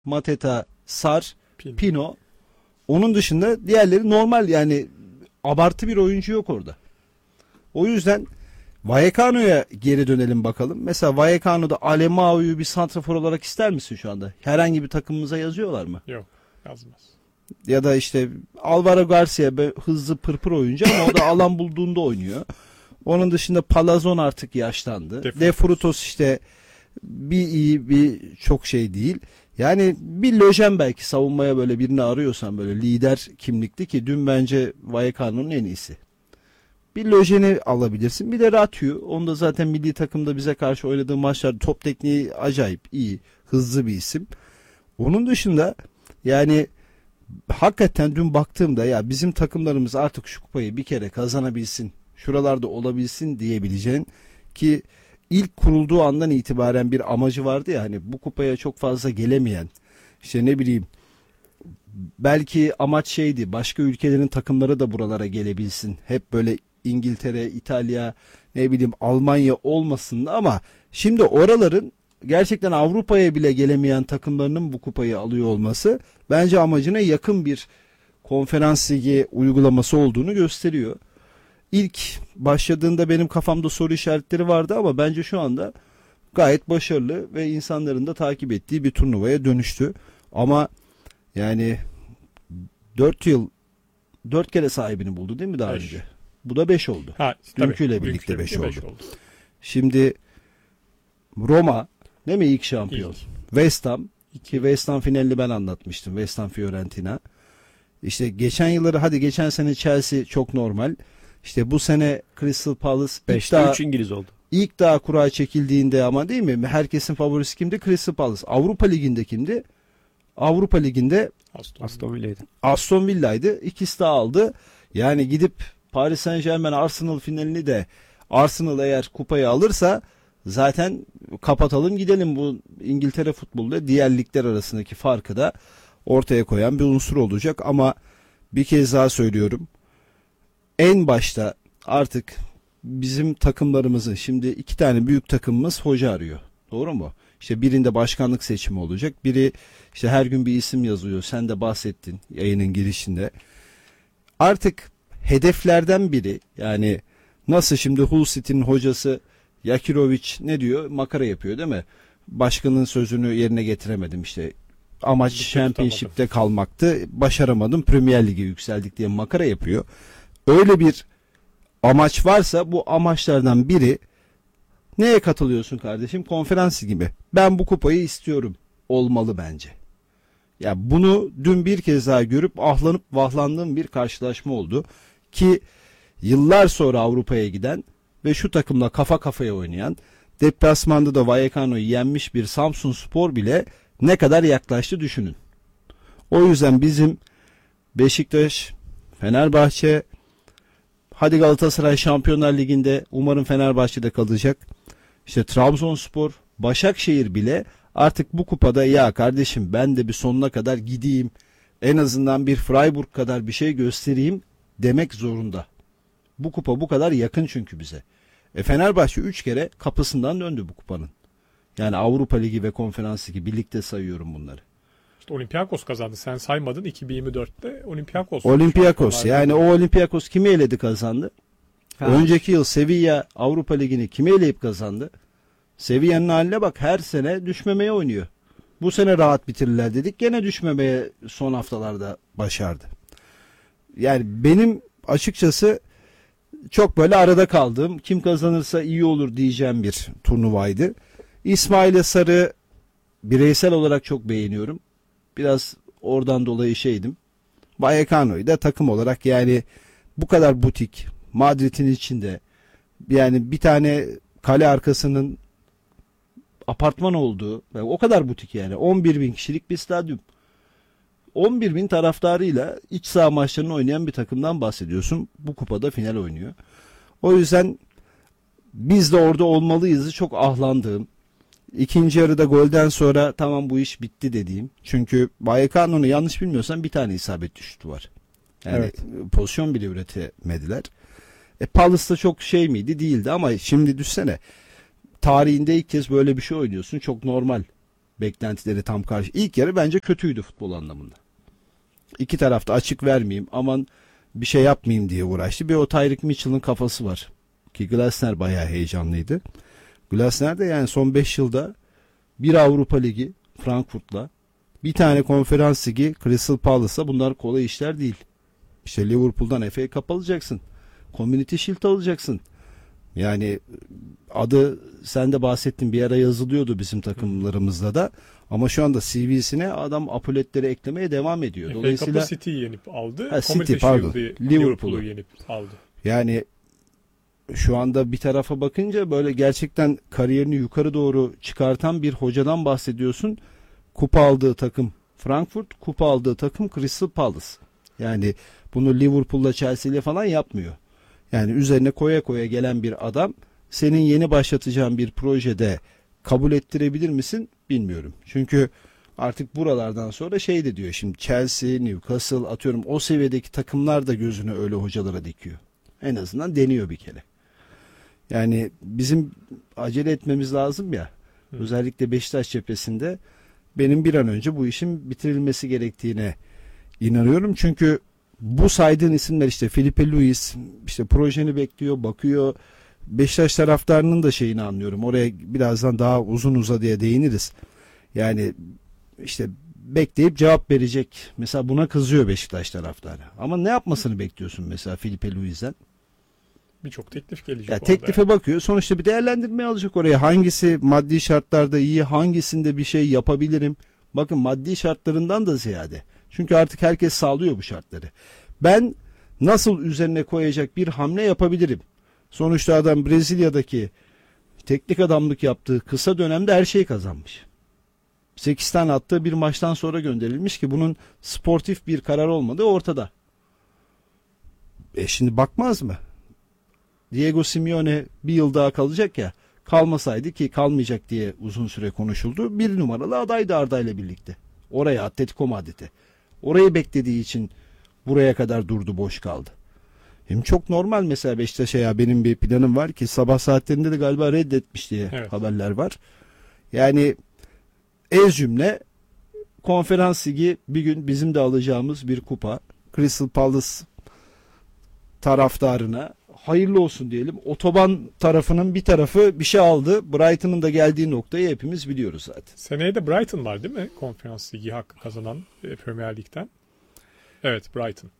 Mateta, Sar, Pino. Pino. Onun dışında diğerleri normal, yani abartı bir oyuncu yok orada. O yüzden Vallecano'ya geri dönelim bakalım. Mesela Vallecano'da Alemao'yu bir santrafor olarak ister misin şu anda? Herhangi bir takımımıza yazıyorlar mı? Yok, yazmaz. Ya da işte Alvaro Garcia hızlı pırpır oyuncu ama o da alan bulduğunda oynuyor. Onun dışında Palazon artık yaşlandı. De Frutos işte bir iyi bir çok şey değil. Yani bir Löjen belki savunmaya böyle birini arıyorsan, böyle lider kimlikli, ki dün bence Vallecano'nun en iyisi. Bir Löjen'i alabilirsin. Bir de Ratyu. Onu da zaten milli takımda bize karşı oynadığı maçlarda top tekniği acayip iyi. Hızlı bir isim. Onun dışında yani hakikaten dün baktığımda ya bizim takımlarımız artık şu kupayı bir kere kazanabilsin, şuralarda olabilsin diyebileceğin, ki ilk kurulduğu andan itibaren bir amacı vardı ya, hani bu kupaya çok fazla gelemeyen, işte ne bileyim, belki amaç şeydi, başka ülkelerin takımları da buralara gelebilsin. Hep böyle İngiltere, İtalya, ne bileyim Almanya olmasın da, ama şimdi oraların gerçekten Avrupa'ya bile gelemeyen takımlarının bu kupayı alıyor olması bence amacına yakın bir konferans ligi uygulaması olduğunu gösteriyor. İlk başladığında benim kafamda soru işaretleri vardı ama bence şu anda gayet başarılı ve insanların da takip ettiği bir turnuvaya dönüştü. Ama yani 4 kere sahibini buldu değil mi daha önce? Bu da 5 oldu. Dünküyle birlikte 5 oldu. Şimdi Roma değil mi ilk şampiyon? West Ham, ki West Ham finalini ben anlatmıştım. West Ham Fiorentina. İşte geçen yılları, hadi geçen sene Chelsea çok normal. İşte bu sene Crystal Palace 5'te 3 İngiliz oldu. İlk daha kura çekildiğinde, ama değil mi? Herkesin favorisi kimdi? Crystal Palace. Avrupa Ligi'nde kimdi? Avrupa Ligi'nde Aston Villa'ydı. İkisi de aldı. Yani gidip Paris Saint-Germain Arsenal finalini de, Arsenal eğer kupayı alırsa zaten kapatalım gidelim, bu İngiltere futboluyla diğer ligler arasındaki farkı da ortaya koyan bir unsur olacak. Ama bir kez daha söylüyorum, en başta artık bizim takımlarımızın, şimdi 2 tane büyük takımımız hoca arıyor. Doğru mu? İşte birinde başkanlık seçimi olacak. Biri işte her gün bir isim yazıyor. Sen de bahsettin yayının girişinde. Artık hedeflerden biri, yani nasıl şimdi Hull City'nin hocası Yakirovic ne diyor? Makara yapıyor değil mi? Başkanın sözünü yerine getiremedim işte. Amaç Championship'te kalmaktı. Başaramadım. Premier Lig'e yükseldik diye makara yapıyor. Öyle bir amaç varsa bu amaçlardan biri, neye katılıyorsun kardeşim? Konferans gibi. Ben bu kupayı istiyorum. Olmalı bence. Ya bunu dün bir kez daha görüp ahlanıp vahlandığım bir karşılaşma oldu. Ki yıllar sonra Avrupa'ya giden ve şu takımla kafa kafaya oynayan, deplasmanda da Vallecano'yu yenmiş bir Samsunspor bile ne kadar yaklaştı düşünün. O yüzden bizim Beşiktaş, Fenerbahçe, hadi Galatasaray Şampiyonlar Ligi'nde umarım Fenerbahçe'de kalacak. İşte Trabzonspor, Başakşehir bile artık bu kupada ya kardeşim ben de bir sonuna kadar gideyim, en azından bir Freiburg kadar bir şey göstereyim demek zorunda. Bu kupa bu kadar yakın çünkü bize. Fenerbahçe 3 kere kapısından döndü bu kupanın. Yani Avrupa Ligi ve Konferans Ligi birlikte sayıyorum bunları. İşte Olympiakos kazandı. Sen saymadın, 2024'te Olympiakos. Olympiakos, yani o Olympiakos kimi eledi kazandı? Önceki yıl Sevilla Avrupa Ligi'ni kimi eleyip kazandı? Sevilla'nın haline bak, her sene düşmemeye oynuyor. Bu sene rahat bitirirler dedik, gene düşmemeye son haftalarda başardı. Yani benim açıkçası çok böyle arada kaldığım, kim kazanırsa iyi olur diyeceğim bir turnuvaydı. İsmail Sarı bireysel olarak çok beğeniyorum. Biraz oradan dolayı şeydim. Vallecano'yu da takım olarak, yani bu kadar butik, Madrid'in içinde, yani bir tane kale arkasının apartman olduğu, o kadar butik, yani 11.000 kişilik bir stadyum. 11.000 taraftarıyla iç saha maçlarını oynayan bir takımdan bahsediyorsun. Bu kupada final oynuyor. O yüzden biz de orada olmalıyızı çok ahlandığım. İkinci yarıda golden sonra tamam bu iş bitti dediğim. Çünkü Vallecano'nun yanlış bilmiyorsam bir tane isabet şutu var. Yani evet, pozisyon bile üretemediler. Palace'da çok şey miydi? Değildi ama şimdi düşsene. Tarihinde ilk kez böyle bir şey oynuyorsun. Çok normal Beklentileri tam karşı. İlk yarı bence kötüydü futbol anlamında. İki tarafta açık vermeyeyim, aman bir şey yapmayayım diye uğraştı. Bir o Tyreek Mitchell'ın kafası var. Ki Glasner bayağı heyecanlıydı. Glasner de yani son 5 yılda bir Avrupa Ligi Frankfurt'la, bir tane konferans ligi Crystal Palace'a, bunlar kolay işler değil. İşte Liverpool'dan FA Cup alacaksın. Community Shield alacaksın. Yani adı sen de bahsettin, bir ara yazılıyordu bizim takımlarımızda da. Ama şu anda CV'sine adam apoletleri eklemeye devam ediyor. Dolayısıyla City'yi yenip aldı. City pardon. Liverpool'u yenip aldı. Yani şu anda bir tarafa bakınca böyle gerçekten kariyerini yukarı doğru çıkartan bir hocadan bahsediyorsun. Kupa aldığı takım Frankfurt, kupa aldığı takım Crystal Palace. Yani bunu Liverpool'la Chelsea'yle falan yapmıyor. Yani üzerine koya koya gelen bir adam, senin yeni başlatacağın bir projede kabul ettirebilir misin bilmiyorum. Çünkü artık buralardan sonra şey de diyor, şimdi Chelsea, Newcastle, atıyorum o seviyedeki takımlar da gözünü öyle hocalara dikiyor. En azından deniyor bir kere. Yani bizim acele etmemiz lazım ya. Özellikle Beşiktaş cephesinde benim bir an önce bu işin bitirilmesi gerektiğine inanıyorum. Çünkü bu saydığın isimler, işte Felipe Luis, işte projeni bekliyor, bakıyor. Beşiktaş taraftarının da şeyini anlıyorum. Oraya birazdan daha uzun uzadıya değiniriz. Yani işte bekleyip cevap verecek. Mesela buna kızıyor Beşiktaş taraftarı. Ama ne yapmasını bekliyorsun mesela Felipe Luis'den? Birçok teklif gelecek. Ya teklife bakıyor. Sonuçta bir değerlendirme alacak oraya. Hangisi maddi şartlarda iyi, hangisinde bir şey yapabilirim? Bakın, maddi şartlarından da ziyade. Çünkü artık herkes sağlıyor bu şartları. Ben nasıl üzerine koyacak bir hamle yapabilirim? Sonuçta adam Brezilya'daki teknik adamlık yaptığı kısa dönemde her şeyi kazanmış. 8 tane attığı bir maçtan sonra gönderilmiş ki bunun sportif bir karar olmadığı ortada. Şimdi bakmaz mı? Diego Simeone bir yıl daha kalacak ya. Kalmasaydı, ki kalmayacak diye uzun süre konuşuldu, bir numaralı adaydı Arda ile birlikte. Oraya Atletico Madrid'e. Orayı beklediği için buraya kadar durdu, boş kaldı. Hem çok normal mesela Beşiktaş'a, ya benim bir planım var ki sabah saatlerinde de galiba reddetmiş diye haberler var. Yani ez cümle konferans ligi bir gün bizim de alacağımız bir kupa. Crystal Palace taraftarına hayırlı olsun diyelim. Otoban tarafının bir tarafı bir şey aldı. Brighton'ın da geldiği noktayı hepimiz biliyoruz zaten. Seneye de Brighton var değil mi? Konferans ligi hakkı kazanan Premier Lig'den. Evet, Brighton.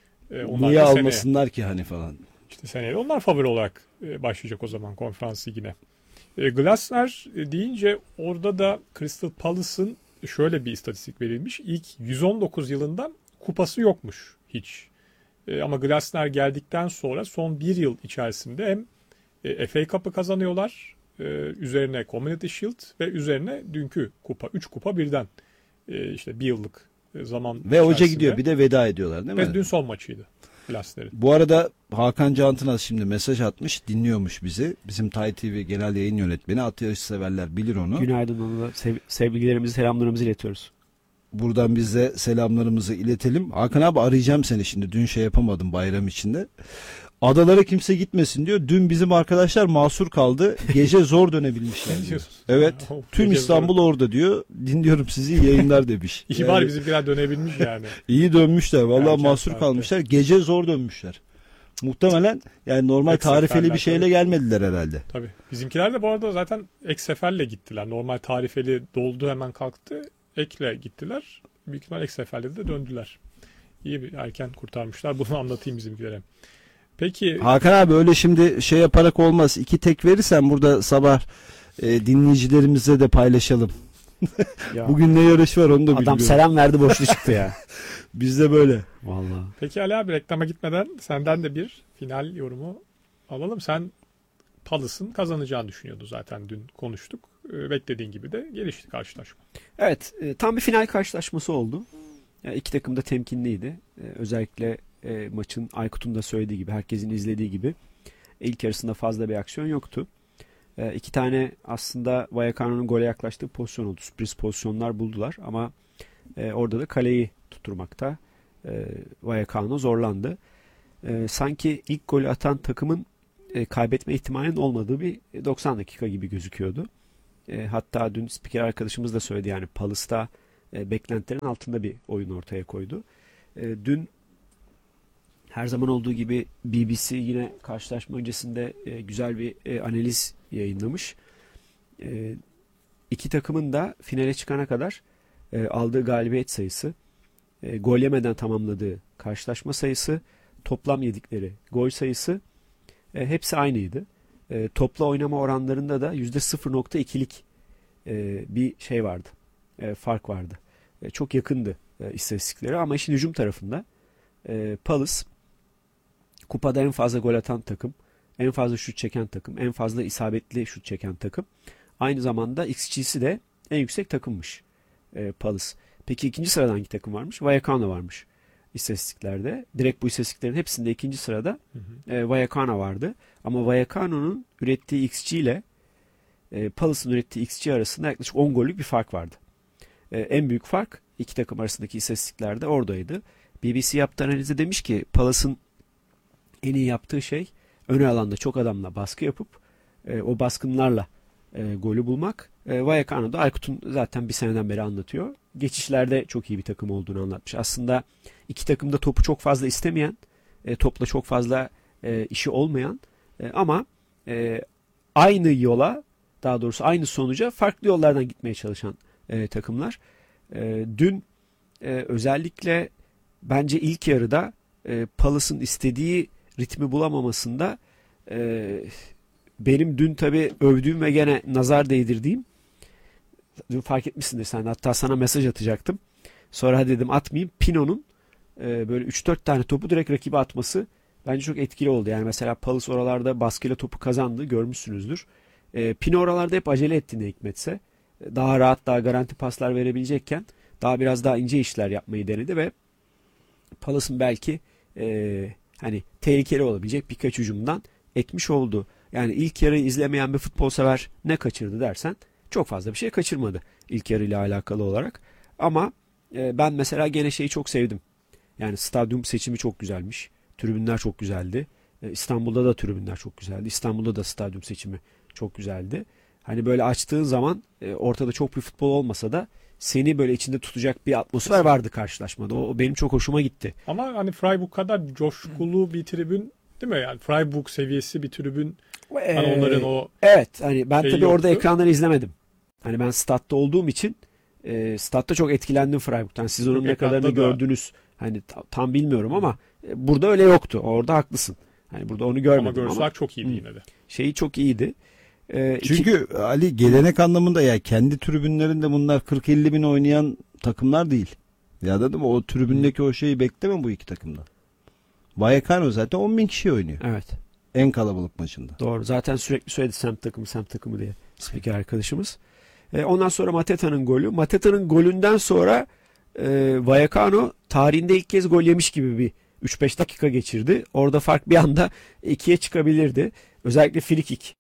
Niye almasınlar ki hani falan. İşte seneye onlar favori olarak başlayacak o zaman konferans ligine. Glasner deyince orada da Crystal Palace'ın şöyle bir istatistik verilmiş. İlk 119 yılından kupası yokmuş hiç. Ama Glasner geldikten sonra son bir yıl içerisinde hem FA Cup'ı kazanıyorlar, üzerine Community Shield ve üzerine dünkü kupa. 3 kupa birden işte bir yıllık zaman ve içerisinde. hoca gidiyor, bir de veda ediyorlar değil mi? Ve dün son maçıydı Glasner'in. Bu arada Hakan Cantınaz şimdi mesaj atmış, dinliyormuş bizi. Bizim Tay TV genel yayın yönetmeni, at yarışı severler bilir onu. Günaydın, ona sevgilerimizi, selamlarımızı iletiyoruz. Buradan biz de selamlarımızı iletelim. Hakan abi, arayacağım seni şimdi. Dün şey yapamadım bayram içinde. Adalara kimse gitmesin diyor. Dün bizim arkadaşlar mahsur kaldı. Gece zor dönebilmişler diyor. Evet. Tüm İstanbul orada diyor. Dinliyorum sizi, iyi yayınlar demiş. İyi bari bizimkiler dönebilmiş yani. İyi dönmüşler. Vallahi mahsur kalmışlar. Gece zor dönmüşler. Muhtemelen yani normal tarifeli bir şeyle gelmediler herhalde. Tabii. Bizimkiler de bu arada zaten ek seferle gittiler. Normal tarifeli doldu, hemen kalktı. Ekle gittiler. Büyük ihtimal ek seferle de döndüler. İyi bir erken kurtarmışlar. Bunu anlatayım bizimkilere. Peki. Hakan abi, öyle şimdi şey yaparak olmaz. 2 tek verirsen burada sabah dinleyicilerimizle de paylaşalım. Bugün ne yarış var onu da bilmiyorum. Adam selam verdi, boşlu çıktı ya. Bizde böyle. Vallahi. Peki Ali abi, reklama gitmeden senden de bir final yorumu alalım. Sen Palace'ın kazanacağını düşünüyordu zaten, dün konuştuk. Beklediğin gibi de gelişti karşılaşma. Evet, tam bir final karşılaşması oldu. Yani iki takım da temkinliydi. Özellikle maçın Aykut'un da söylediği gibi, herkesin izlediği gibi ilk yarısında fazla bir aksiyon yoktu. 2 tane aslında Vallecano'nun gole yaklaştığı pozisyon oldu. Sürpriz pozisyonlar buldular ama orada da kaleyi tutturmakta Vallecano zorlandı. Sanki ilk golü atan takımın kaybetme ihtimalinin olmadığı bir 90 dakika gibi gözüküyordu. Hatta dün spiker arkadaşımız da söyledi, yani Palace'ta beklentilerin altında bir oyun ortaya koydu. Dün her zaman olduğu gibi BBC yine karşılaşma öncesinde güzel bir analiz yayınlamış. İki takımın da finale çıkana kadar aldığı galibiyet sayısı, gol yemeden tamamladığı karşılaşma sayısı, toplam yedikleri gol sayısı hepsi aynıydı. Topla oynama oranlarında da %0.2'lik bir şey vardı. Fark vardı. Çok yakındı istatistikleri, ama işin hücum tarafında Palace kupada en fazla gol atan takım, en fazla şut çeken takım, en fazla isabetli şut çeken takım. Aynı zamanda XG'si de en yüksek takımmış Palace. Peki ikinci sırada hangi takım varmış? Vallecano varmış istatistiklerde. Direkt bu istatistiklerin hepsinde ikinci sırada Vallecano vardı. Ama Vallecano'nun ürettiği XG ile Palace'ın ürettiği XG arasında yaklaşık 10 gollük bir fark vardı. En büyük fark iki takım arasındaki istatistiklerde oradaydı. BBC yaptığı analizde demiş ki Palace'ın en iyi yaptığı şey ön alanda çok adamla baskı yapıp o baskınlarla golü bulmak. Vallecano'da Aykut'un zaten bir seneden beri anlatıyor. Geçişlerde çok iyi bir takım olduğunu anlatmış. Aslında iki takım da topu çok fazla istemeyen, topla çok fazla işi olmayan ama aynı yola, daha doğrusu aynı sonuca farklı yollardan gitmeye çalışan takımlar. Dün özellikle bence ilk yarıda Palace'ın istediği ritmi bulamamasında benim dün tabii övdüğüm ve gene nazar değdirdiğim, dün fark etmişsindir sen, hatta sana mesaj atacaktım. Sonra dedim atmayayım. Pino'nun böyle 3-4 tane topu direkt rakibe atması bence çok etkili oldu. Yani mesela Palace oralarda baskıyla topu kazandı, görmüşsünüzdür. Pino oralarda hep acele etti ne hikmetse. Daha rahat, daha garanti paslar verebilecekken biraz daha ince işler yapmayı denedi ve Palace'ın belki hani tehlikeli olabilecek birkaç hücumdan etmiş oldu. Yani ilk yarıyı izlemeyen bir futbol sever ne kaçırdı dersen çok fazla bir şey kaçırmadı ilk yarıyla alakalı olarak. Ama ben mesela gene şeyi çok sevdim. Yani stadyum seçimi çok güzelmiş. Tribünler çok güzeldi. İstanbul'da da tribünler çok güzeldi. İstanbul'da da stadyum seçimi çok güzeldi. Hani böyle açtığın zaman ortada çok bir futbol olmasa da seni böyle içinde tutacak bir atmosfer vardı karşılaşmada. O benim çok hoşuma gitti. Ama hani Freiburg kadar coşkulu bir tribün değil mi? Yani Freiburg seviyesi bir tribün. Hani onların o evet, hani ben tabii orada yoktu. ekranları izlemedim. Hani ben statta olduğum için statta çok etkilendim Freiburg'tan. Siz onun ne kadarını gördünüz hani tam bilmiyorum ama burada öyle yoktu. Orada haklısın. Hani burada onu görmedim ama görsel çok iyiydi yine de. Şeyi çok iyiydi. Çünkü Ali, gelenek anlamında ya kendi tribünlerinde bunlar 40-50 bin oynayan takımlar değil. Ya da değil mi? O tribündeki o şeyi bekleme bu iki takımda. Vallecano zaten 10 bin kişi oynuyor. Evet. En kalabalık maçında. Doğru. Zaten sürekli söyledi semt takımı diye spiker arkadaşımız. Ondan sonra Mateta'nın golü. Mateta'nın golünden sonra Vallecano tarihinde ilk kez gol yemiş gibi bir 3-5 dakika geçirdi. Orada fark bir anda 2'ye çıkabilirdi. Özellikle frikik.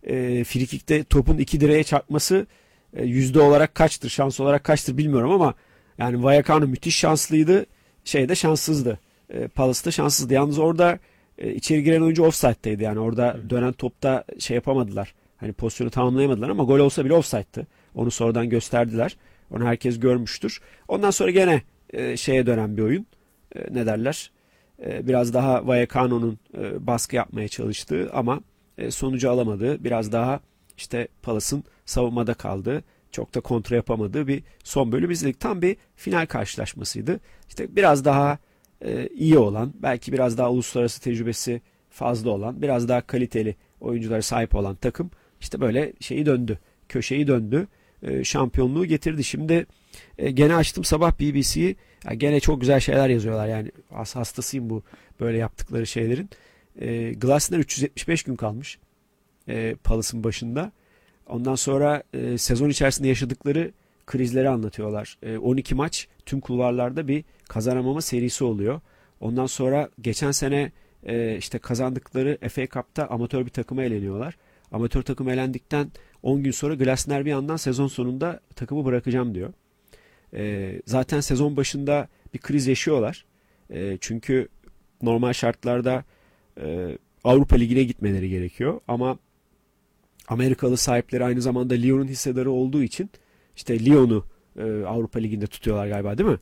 Frikikte topun iki direğe çarpması yüzde olarak kaçtır, şans olarak kaçtır bilmiyorum ama yani Vallecano müthiş şanslıydı. Şeyde şanssızdı. Palace'da şanssızdı. Yalnız orada içeri giren oyuncu offside'deydi. Yani orada dönen topta şey yapamadılar. Hani pozisyonu tamamlayamadılar ama gol olsa bile offside'tı. Onu sonradan gösterdiler. Onu herkes görmüştür. Ondan sonra gene şeye dönen bir oyun. Ne derler? Biraz daha Vallecano'nun baskı yapmaya çalıştığı ama sonucu alamadığı, biraz daha işte Palace'ın savunmada kaldığı, çok da kontra yapamadığı bir son bölüm izledik. Tam bir final karşılaşmasıydı. İşte biraz daha iyi olan, belki biraz daha uluslararası tecrübesi fazla olan, biraz daha kaliteli oyunculara sahip olan takım işte böyle şeyi döndü. Köşeyi döndü. Şampiyonluğu getirdi. Şimdi gene açtım sabah BBC'yi. Gene çok güzel şeyler yazıyorlar. Yani hastasıyım bu böyle yaptıkları şeylerin. Glasner 375 gün kalmış Palace'ın başında. Ondan sonra sezon içerisinde yaşadıkları krizleri anlatıyorlar. 12 maç tüm kulvarlarda bir kazanamama serisi oluyor. Ondan sonra geçen sene işte kazandıkları FA Cup'ta amatör bir takıma eleniyorlar. Amatör takım elendikten 10 gün sonra Glasner bir yandan sezon sonunda takımı bırakacağım diyor. Zaten sezon başında bir kriz yaşıyorlar. Çünkü normal şartlarda Avrupa Ligi'ne gitmeleri gerekiyor. Ama Amerikalı sahipleri aynı zamanda Lyon'un hissedarı olduğu için işte Lyon'u Avrupa Ligi'nde tutuyorlar galiba, değil mi?